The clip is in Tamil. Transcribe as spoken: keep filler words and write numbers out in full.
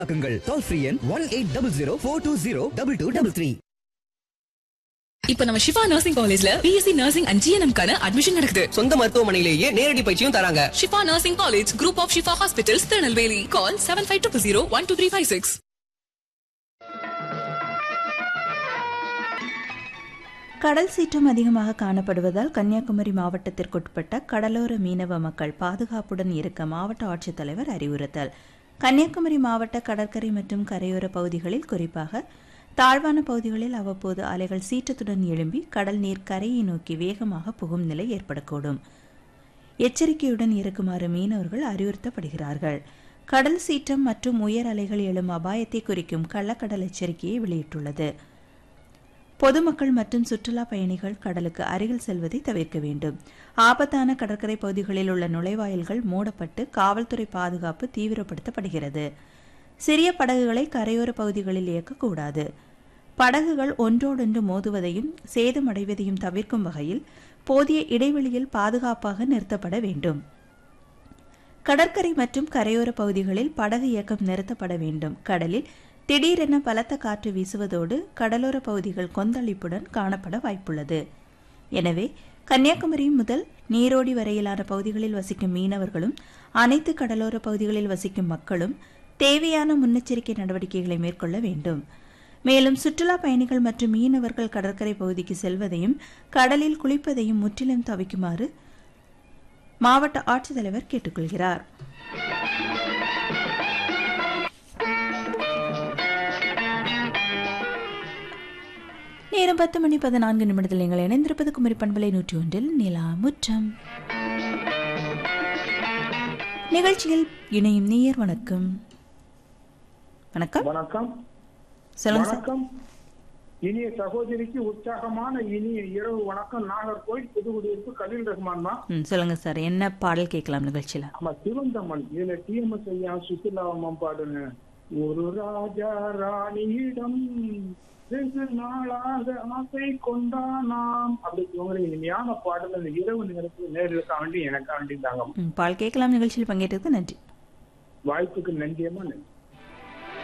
Toll free in one eight zero zero four two zero two two three three. இப்ப நம்ம ஷிஃபா நர்சிங் காலேஜ்ல பிஎஸ்சி நர்சிங் அண்ட் ஜிஎன்எம் கான அட்மிஷன் நடக்குது. சொந்த மருத்துவமனையிலேயே நேரடி பயிற்சியும் தராங்க. Shifa nursing college, group of Shifa hospitals, Tirunelveli. Call seven five two zero one two three five six. கடல் சீற்றம் அதிகமாக காணப்படுவதால் கன்னியாகுமரி மாவட்டத்திற்குட்பட்ட கடலோர மீனவ மக்கள் பாதுகாப்புடன் இருக்க மாவட்ட ஆட்சித்தலைவர் அறிவுறுத்தல். கன்னியாகுமரி மாவட்ட கடற்கரை மற்றும் கரையோர பகுதிகளில், குறிப்பாக தாழ்வான பகுதிகளில் அவ்வப்போது அலைகள் சீற்றத்துடன் எழும்பி கடல் நீர் கரையை நோக்கி வேகமாக புகும் நிலை ஏற்படக்கூடும். எச்சரிக்கையுடன் இருக்குமாறு மீனவர்கள் அறிவுறுத்தப்படுகிறார்கள். கடல் சீற்றம் மற்றும் உயர் அலைகள் எழும் அபாயத்தை குறிக்கும் கள்ளக்கடல் எச்சரிக்கையை வெளியிட்டுள்ளது. பொதுமக்கள் மற்றும் சுற்றுலா பயணிகள் கடலுக்கு அருகில் செல்வதை தவிர்க்க வேண்டும். ஆபத்தான கடற்கரை பகுதிகளில் உள்ள நுழைவாயில்கள் மூடப்பட்டு காவல்துறை பாதுகாப்பு தீவிரப்படுத்தப்படுகிறது. சிறிய படகுகளை கரையோர பகுதிகளில் இயக்கக்கூடாது. படகுகள் ஒன்றோடொன்று மோதுவதையும் சேதமடைவதையும் தவிர்க்கும் வகையில் போதிய இடைவெளியில் பாதுகாப்பாக நிறுத்தப்பட வேண்டும். கடற்கரை மற்றும் கரையோர பகுதிகளில் படகு இயக்கம் நிறுத்தப்பட வேண்டும். கடலில் திடீரென பலத்த காற்று வீசுவதோடு கடலோர பகுதிகள் கொந்தளிப்புடன் காணப்பட வாய்ப்புள்ளது. எனவே கன்னியாகுமரி முதல் நீரோடி வரையிலான பகுதிகளில் வசிக்கும் மீனவர்களும் அனைத்து கடலோர பகுதிகளில் வசிக்கும் மக்களும் தேவையான முன்னெச்சரிக்கை நடவடிக்கைகளை மேற்கொள்ள வேண்டும். மேலும் சுற்றுலா பயணிகள் மற்றும் மீனவர்கள் கடற்கரை பகுதிக்கு செல்வதையும் கடலில் குளிப்பதையும் முற்றிலும் தவிர்க்குமாறு மாவட்ட ஆட்சித்தலைவர் கேட்டுக்கொள்கிறார். நேரம் பத்து மணி பதினான்கு நிமிடத்தில் நீங்கள் இணைந்திருப்பது குமரி பண்பலை நூற்றி ஒன்றில் நிலா முற்றம் நிகழ்ச்சியில் இணையும் நேயர். வணக்கம். வணக்கம். வணக்கம். வணக்கம். இனிய சகோதரிக்கு உற்சாகமான இனிய இரவு வணக்கம். நாகர்கோவில் புதுக்குடியிருப்பு கலீல் ரஹ்மான் தான். சொல்லுங்க சார், என்ன பாடல் கேட்கலாம் நிகழ்ச்சியில? ஆமா, சிவந்தம்மன் இதுல டிஎம்எஸ் ஐயா சுசிலாவம்மா பாடுங்க. ஒரு ராஜா ராணியிடம் வெகு நாளாக ஆசை கொண்டானாம் அப்படி உங்களை இனிமையான பாடல் அந்த இரவு நேரத்தில் நேர்களுக்காக வேண்டி எனக்காக வேண்டி தாங்க பால் கேட்கலாம். நிகழ்ச்சியில் பங்கேற்றதுக்கு நன்றி. வாய்ப்புக்கு நன்றியமா நன்றி.